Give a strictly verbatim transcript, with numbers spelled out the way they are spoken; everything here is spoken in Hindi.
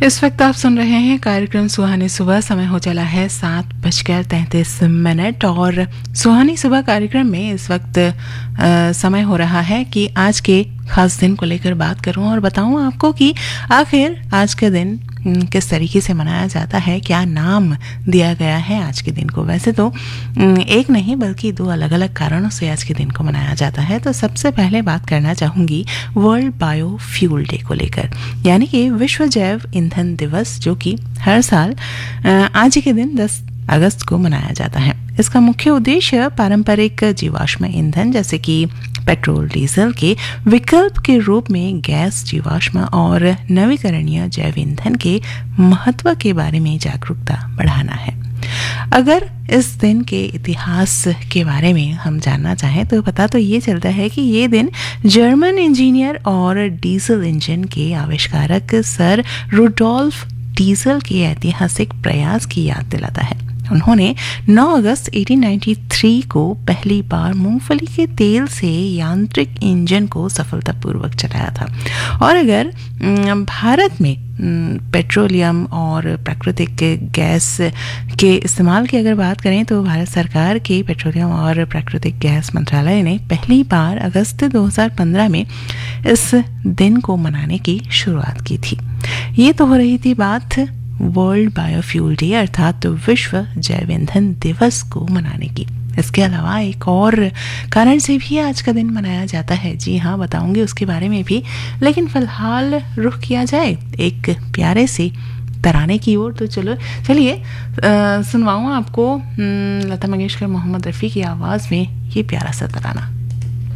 इस वक्त आप सुन रहे हैं कार्यक्रम सुहानी सुबह। समय हो चला है सात बजकर तैंतीस मिनट और सुहानी सुबह कार्यक्रम में इस वक्त आ, समय हो रहा है कि आज के खास दिन को लेकर बात करूं और बताऊं आपको कि आखिर आज के दिन किस तरीके से मनाया जाता है, क्या नाम दिया गया है आज के दिन को। वैसे तो एक नहीं बल्कि दो अलग अलग कारणों से आज के दिन को मनाया जाता है। तो सबसे पहले बात करना चाहूँगी वर्ल्ड बायोफ्यूल डे को लेकर, यानी कि विश्व जैव ईंधन दिवस, जो कि हर साल आज के दिन दस अगस्त को मनाया जाता है। इसका मुख्य उद्देश्य पारंपरिक जीवाश्म ईंधन जैसे कि पेट्रोल डीजल के विकल्प के रूप में गैस, जीवाश्म और नवीकरणीय जैव ईंधन के महत्व के बारे में जागरूकता बढ़ाना है। अगर इस दिन के इतिहास के बारे में हम जानना चाहें तो पता तो ये चलता है कि ये दिन जर्मन इंजीनियर और डीजल इंजन के आविष्कारक सर रुडोल्फ डीजल के ऐतिहासिक प्रयास की याद दिलाता है। उन्होंने नौ अगस्त अठारह सौ तिरानवे को पहली बार मूंगफली के तेल से यांत्रिक इंजन को सफलतापूर्वक चलाया था। और अगर भारत में पेट्रोलियम और प्राकृतिक गैस के इस्तेमाल की अगर बात करें तो भारत सरकार के पेट्रोलियम और प्राकृतिक गैस मंत्रालय ने पहली बार अगस्त दो हज़ार पंद्रह में इस दिन को मनाने की शुरुआत की थी। ये तो हो रही थी बात वर्ल्ड बायोफ्यूल डे अर्थात विश्व जैव ईंधन दिवस को मनाने की। इसके अलावा एक और कारण से भी आज का दिन मनाया जाता है। जी हाँ, बताऊंगी उसके बारे में भी, लेकिन फिलहाल रुख किया जाए एक प्यारे से तराने की ओर। तो चलो चलिए सुनवाऊँ आपको लता मंगेशकर, मोहम्मद रफ़ी की आवाज़ में ये प्यारा सा तराना।